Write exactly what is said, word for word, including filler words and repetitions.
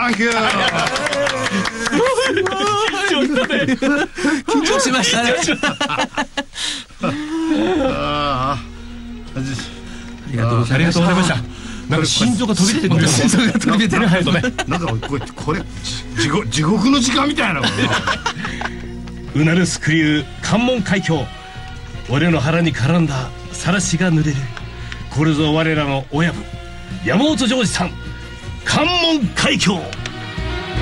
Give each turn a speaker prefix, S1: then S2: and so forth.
S1: サンキュー。
S2: ちょっとね
S3: 緊張しましたね。
S1: あ
S3: りがとうございました。
S2: なんか心臓が飛び出てるんですよ。
S3: 心臓が飛び出てる。
S2: 早くね。
S1: なんかこれこれ地獄地獄の時間みたいな。
S2: うなるスクリュー関門海峡。俺の腹に絡んだ晒しが濡れる。これぞ我らの親分山本譲二さん関門海峡。